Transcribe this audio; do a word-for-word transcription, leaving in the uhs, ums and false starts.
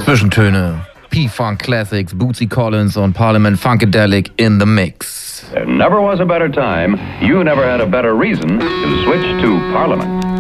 Zwischentöne. P-Funk Classics, Bootsy Collins und Parliament Funkadelic in the mix. There never was a better time. You never had a better reason to switch to Parliament.